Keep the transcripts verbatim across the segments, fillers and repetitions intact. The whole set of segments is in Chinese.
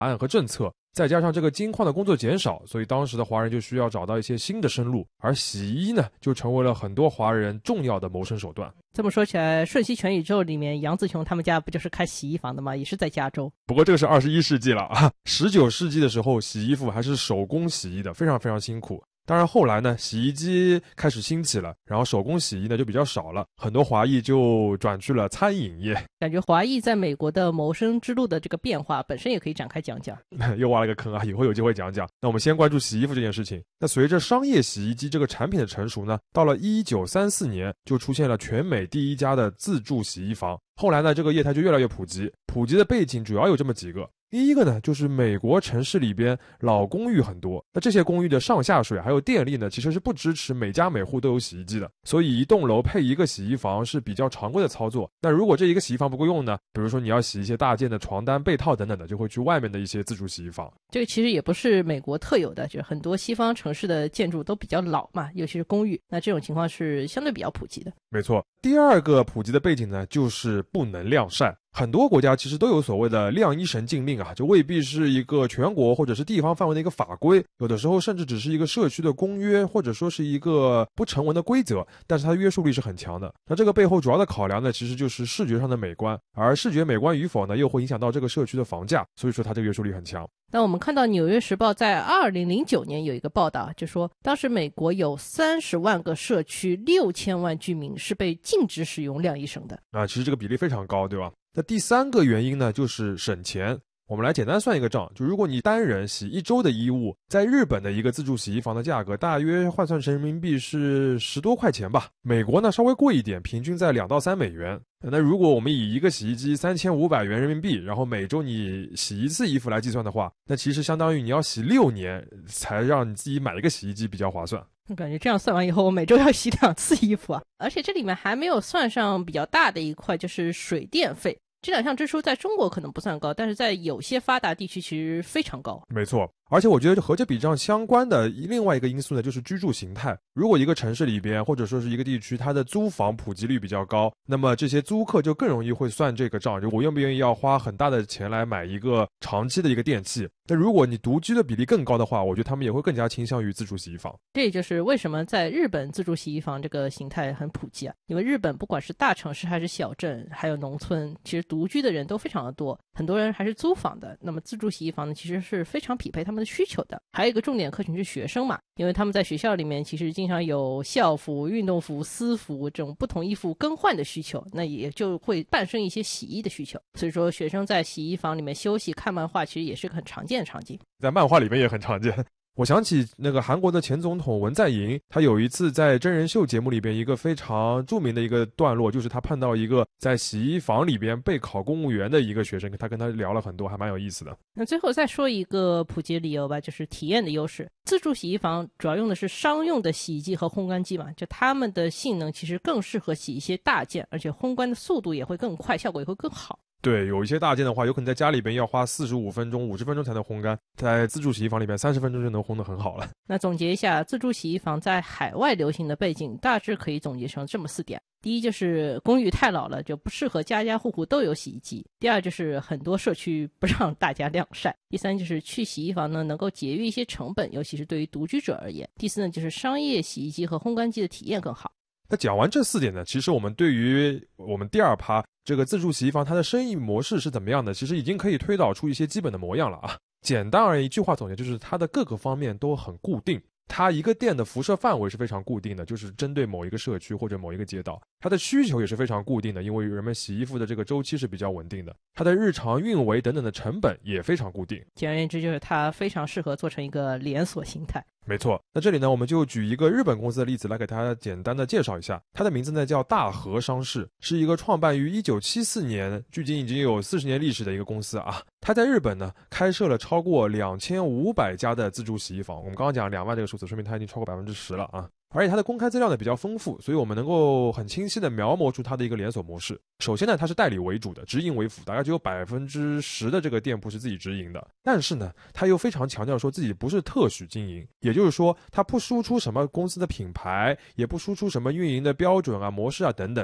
案和政策，再加上这个金矿的工作减少，所以当时的华人就需要找到一些新的生路，而洗衣呢就成为了很多华人重要的谋生手段。 这么说起来，瞬息全宇宙里面杨紫琼他们家不就是开洗衣房的吗？也是在加州。 不过这个是二十一世纪了啊，十九世纪的时候洗衣服还是手工洗衣的，非常非常辛苦。当然后来呢，洗衣机开始兴起了，然后手工洗衣呢就比较少了，很多华裔就转去了餐饮业。 感觉华裔在美国的谋生之路的这个变化本身也可以展开讲讲。 又挖了个坑啊，以后有机会讲讲。那我们先关注洗衣服这件事情。那随着商业洗衣机这个产品的成熟呢，到了一九三四年就出现了全美第一家的自助洗衣房。后来呢，这个业态就越来越普及，普及的背景主要有这么几个。第一个呢，就是美国城市里边老公寓很多，那这些公寓的上下水还有电力呢，其实是不支持每家每户都有洗衣机的，所以一栋楼配一个洗衣房是比较常规的操作。那如果这一个洗衣房不够用呢，比如说你要洗一些大件的床单、被套等等的，就会去外面的一些自助洗衣房。 这个其实也不是美国特有的，就是很多西方城市的建筑都比较老嘛，尤其是公寓，那这种情况是相对比较普及的。 没错，第二个普及的背景呢，就是不能晾晒。很多国家其实都有所谓的晾衣绳禁令啊，就未必是一个全国或者是地方范围的一个法规，有的时候甚至只是一个社区的公约，或者说是一个不成文的规则，但是它约束力是很强的。那这个背后主要的考量呢，其实就是视觉上的美观，而视觉美观与否呢，又会影响到这个社区的房价，所以说它这个约束力很强。 那我们看到《纽约时报》在二零零九年有一个报道，就说当时美国有三十万个社区，六千万居民是被禁止使用晾衣绳的啊，其实这个比例非常高，对吧？那第三个原因呢，就是省钱。我们来简单算一个账，就如果你单人洗一周的衣物，在日本的一个自助洗衣房的价格大约换算成人民币是十多块钱吧，美国呢稍微贵一点，平均在两到三美元。那如果我们以一个洗衣机三千五百元人民币，然后每周你洗一次衣服来计算的话，那其实相当于你要洗六年才让你自己买一个洗衣机比较划算。 我感觉这样算完以后，我每周要洗两次衣服啊！而且这里面还没有算上比较大的一块，就是水电费。这两项支出在中国可能不算高，但是在有些发达地区其实非常高。 没错，而且我觉得和这笔账相关的另外一个因素呢，就是居住形态。如果一个城市里边或者说是一个地区，它的租房普及率比较高，那么这些租客就更容易会算这个账，就我愿不愿意要花很大的钱来买一个长期的一个电器。那如果你独居的比例更高的话，我觉得他们也会更加倾向于自助洗衣房。 这也就是为什么在日本自助洗衣房这个形态很普及啊，因为日本不管是大城市还是小镇还有农村，其实独居的人都非常的多，很多人还是租房的。那么自助洗衣房呢，其实是非常匹配他们的需求的。还有一个重点客群是学生嘛，因为他们在学校里面其实经常有校服、运动服、私服这种不同衣服更换的需求，那也就会伴生一些洗衣的需求。所以说学生在洗衣房里面休息看漫画其实也是个很常见的场景， 在漫画里面也很常见。我想起那个韩国的前总统文在寅，他有一次在真人秀节目里边一个非常著名的一个段落，就是他碰到一个在洗衣房里边备考公务员的一个学生，他跟他聊了很多，还蛮有意思的。 那最后再说一个普及理由吧，就是体验的优势。自助洗衣房主要用的是商用的洗衣机和烘干机嘛，就它们的性能其实更适合洗一些大件，而且烘干的速度也会更快，效果也会更好。 对，有一些大件的话，有可能在家里边要花四十五分钟、五十分钟才能烘干，在自助洗衣房里边三十分钟就能烘得很好了。 那总结一下，自助洗衣房在海外流行的背景，大致可以总结成这么四点：第一，就是公寓太老了，就不适合家家户户都有洗衣机；第二，就是很多社区不让大家晾晒；第三，就是去洗衣房呢能够节约一些成本，尤其是对于独居者而言；第四呢，就是商业洗衣机和烘干机的体验更好。 那讲完这四点呢，其实我们对于我们第二趴这个自助洗衣房它的生意模式是怎么样的，其实已经可以推导出一些基本的模样了啊。简单而言，一句话总结就是它的各个方面都很固定。它一个店的辐射范围是非常固定的，就是针对某一个社区或者某一个街道。它的需求也是非常固定的，因为人们洗衣服的这个周期是比较稳定的。它的日常运维等等的成本也非常固定。 简而言之，就是它非常适合做成一个连锁形态。 没错，那这里呢，我们就举一个日本公司的例子来给大家简单的介绍一下。它的名字呢叫大和商事，是一个创办于一九七四年，距今已经有四十年历史的一个公司啊。它在日本呢开设了超过两千五百家的自助洗衣房。我们刚刚讲两万这个数字，说明它已经超过百分之十了啊。而且它的公开资料呢比较丰富，所以我们能够很清晰的描摹出它的一个连锁模式。首先呢，它是代理为主的，直营为辅，大概只有百分之十的这个店铺是自己直营的。但是呢，它又非常强调说自己不是特许经营，也就是说，它不输出什么公司的品牌，也不输出什么运营的标准啊、模式啊等等的。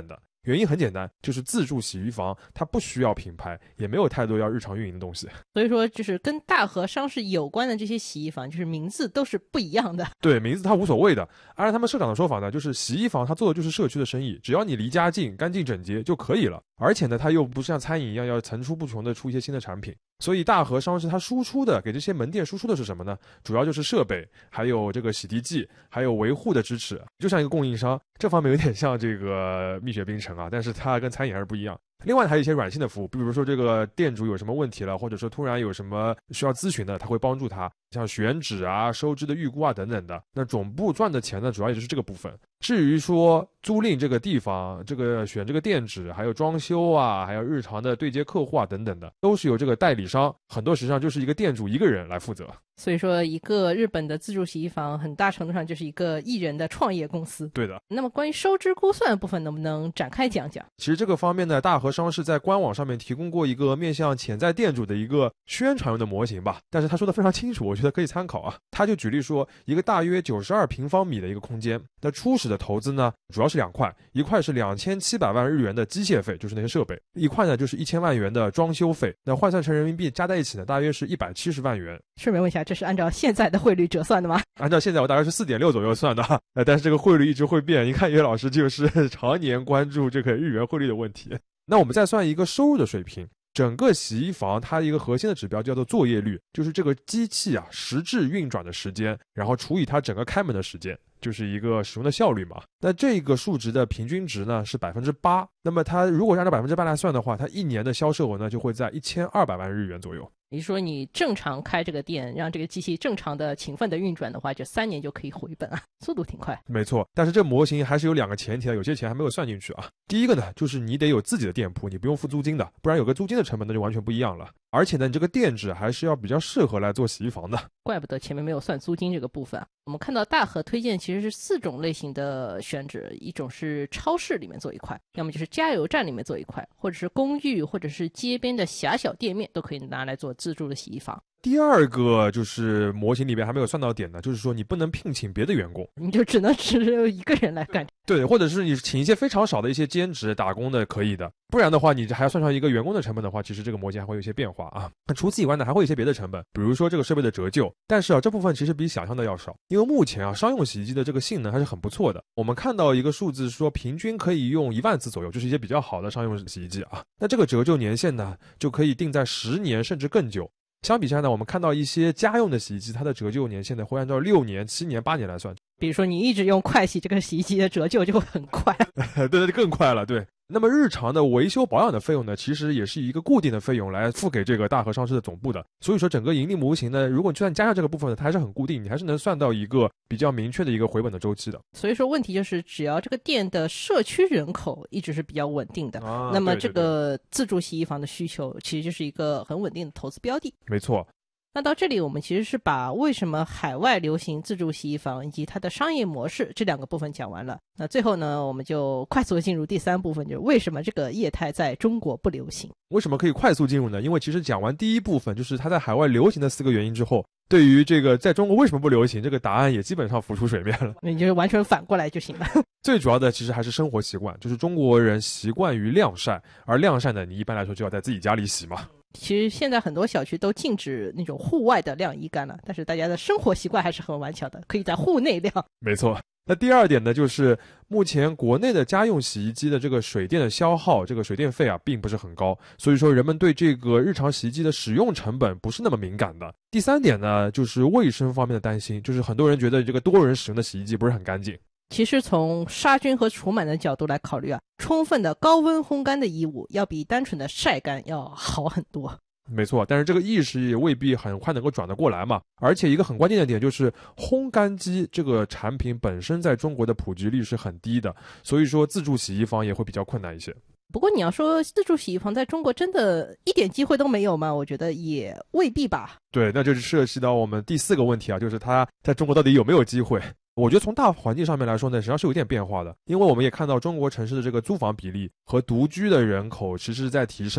原因很简单，就是自助洗浴房它不需要品牌，也没有太多要日常运营的东西。 所以说就是跟大和商事有关的这些洗衣房，就是名字都是不一样的。 对，名字它无所谓的。按照他们社长的说法呢，就是洗衣房它做的就是社区的生意，只要你离家近、干净整洁就可以了。而且呢，它又不像餐饮一样要层出不穷的出一些新的产品。所以大和商事它输出的给这些门店输出的是什么呢？主要就是设备，还有这个洗涤剂，还有维护的支持，就像一个供应商。这方面有点像这个蜜雪冰城啊，但是它跟餐饮还是不一样。另外还有一些软性的服务，比如说这个店主有什么问题了，或者说突然有什么需要咨询的，他会帮助他，像选址啊、收支的预估啊等等的。那总部赚的钱呢，主要也就是这个部分。至于说租赁这个地方，这个选这个店址，还有装修啊，还有日常的对接客户啊等等的，都是由这个代理商，很多实际上就是一个店主一个人来负责。 所以说一个日本的自助洗衣房很大程度上就是一个艺人的创业公司。 对的。 那么关于收支估算的部分能不能展开讲讲？ 其实这个方面呢，大和商事在官网上面提供过一个面向潜在店主的一个宣传用的模型吧，但是他说的非常清楚，我觉得可以参考啊。他就举例说，一个大约九十二平方米的一个空间，那初始的投资呢主要是两块，一块是两千七百万日元的机械费，就是那些设备，一块呢就是一千万元的装修费，那换算成人民币加在一起呢大约是一百七十万元。 顺便问一下，这是按照现在的汇率折算的吗？ 按照现在我大概是 四点六 左右算的，呃，但是这个汇率一直会变，一看岳老师就是常年关注这个日元汇率的问题。那我们再算一个收入的水平，整个洗衣房它一个核心的指标叫做作业率，就是这个机器啊实质运转的时间，然后除以它整个开门的时间，就是一个使用的效率嘛。那这个数值的平均值呢是百分之八，那么它如果按照百分之八来算的话，它一年的销售额呢就会在一千二百万日元左右。 也就是说你正常开这个店，让这个机器正常的勤奋的运转的话，就三年就可以回本啊，速度挺快。 没错，但是这模型还是有两个前提的，有些钱还没有算进去啊。第一个呢，就是你得有自己的店铺，你不用付租金的，不然有个租金的成本那就完全不一样了。而且呢，你这个店址还是要比较适合来做洗衣房的。 怪不得前面没有算租金这个部分。我们看到大和推荐其实是四种类型的选址，一种是超市里面做一块，要么就是加油站里面做一块，或者是公寓，或者是街边的狭小店面都可以拿来做自助的洗衣房。 第二个就是模型里面还没有算到点的，就是说你不能聘请别的员工， 你就只能只有一个人来干。 对，或者是你请一些非常少的一些兼职打工的可以的，不然的话你还要算上一个员工的成本的话，其实这个模型还会有一些变化啊。那除此以外呢，还会有一些别的成本，比如说这个设备的折旧，但是啊这部分其实比想象的要少，因为目前啊商用洗衣机的这个性能还是很不错的。我们看到一个数字说平均可以用一万次左右，就是一些比较好的商用洗衣机啊。那这个折旧年限呢就可以定在十年甚至更久。相比之下呢，我们看到一些家用的洗衣机，它的折旧年限呢会按照六年、七年、八年来算。 比如说你一直用快洗，这个洗衣机的折旧就会很快。 对对，更快了。对。那么日常的维修保养的费用呢，其实也是一个固定的费用来付给这个大和商事的总部的。所以说整个盈利模型呢，如果就算加上这个部分呢，它还是很固定，你还是能算到一个比较明确的一个回本的周期的。 所以说问题就是只要这个店的社区人口一直是比较稳定的， 啊、 那么这个自助洗衣房的需求其实就是一个很稳定的投资标的。 没错。 那到这里我们其实是把为什么海外流行自助洗衣房以及它的商业模式这两个部分讲完了。那最后呢，我们就快速进入第三部分，就是为什么这个业态在中国不流行。 为什么可以快速进入呢？因为其实讲完第一部分，就是它在海外流行的四个原因之后，对于这个在中国为什么不流行，这个答案也基本上浮出水面了。 你就完全反过来就行了。 最主要的其实还是生活习惯，就是中国人习惯于晾晒，而晾晒呢，你一般来说就要在自己家里洗嘛。 其实现在很多小区都禁止那种户外的晾衣杆了，但是大家的生活习惯还是很顽强的，可以在户内晾。 没错。那第二点呢，就是目前国内的家用洗衣机的这个水电的消耗，这个水电费啊并不是很高，所以说人们对这个日常洗衣机的使用成本不是那么敏感的。第三点呢，就是卫生方面的担心，就是很多人觉得这个多人使用的洗衣机不是很干净。 其实从杀菌和除螨的角度来考虑啊，充分的高温烘干的衣物要比单纯的晒干要好很多。 没错，但是这个意识也未必很快能够转得过来嘛。而且一个很关键的点就是烘干机这个产品本身在中国的普及率是很低的，所以说自助洗衣房也会比较困难一些。 不过你要说自助洗衣房在中国真的一点机会都没有吗？我觉得也未必吧。 对，那就是涉及到我们第四个问题啊，就是它在中国到底有没有机会。我觉得从大环境上面来说呢，实际上是有点变化的，因为我们也看到中国城市的这个租房比例和独居的人口其实是在提升的，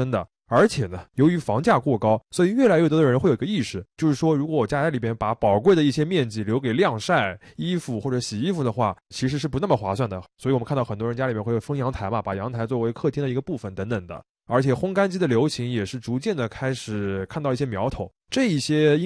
而且呢，由于房价过高，所以越来越多的人会有一个意识，就是说如果我家里边把宝贵的一些面积留给晾晒衣服或者洗衣服的话，其实是不那么划算的。所以我们看到很多人家里面会有封阳台嘛，把阳台作为客厅的一个部分等等的。而且烘干机的流行也是逐渐的开始看到一些苗头，这一些因